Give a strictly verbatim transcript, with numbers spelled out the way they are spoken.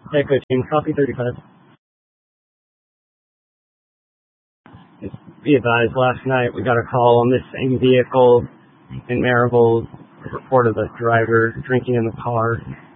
Echo Team, copy thirty-five. Just be advised, last night we got a call on this same vehicle in Maryville. Reported the driver drinking in the car.